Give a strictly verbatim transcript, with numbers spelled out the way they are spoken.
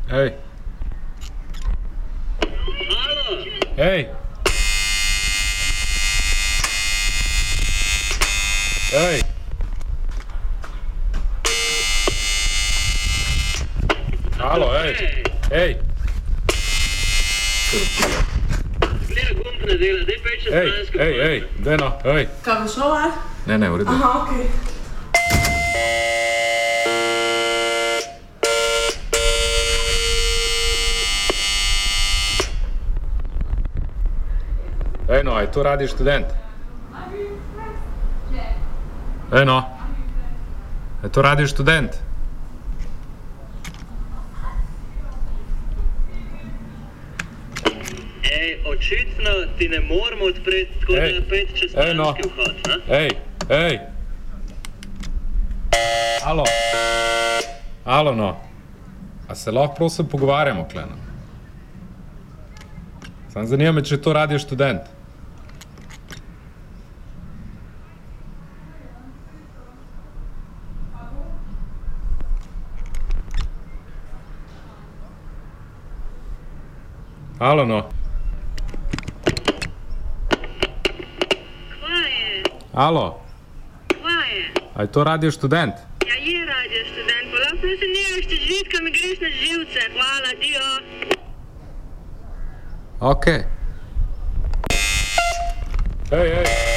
Hej. Alo. Hej. Hej. Alo, hej. Hej. Gleda, gumb ne dela, daj peč čez Hej, stransko. hej, hej, deno, hej. Kaj bo šlo, ali? Ne, ne, v redu. Aha, okej. Ej no, je to Radio Študent? Ej no, je to Radio Študent? Ej, očitno ti ne moramo odpreti, tako da Ej, peč čez ej, no. stranski vhod, ha? Ej, ej. Alo. Alo no. A se lahko prosim pogovarjamo, kleno? Sam zanima me, če je to Radio Študent. Alo no. Kva je? Alo. Kva je? A je to Radio Študent? Ja, je Radio Študent, pa lahko prosim nehaj štedžit, mi greš na živce. Hvala, dio. Okej. Hej, hej.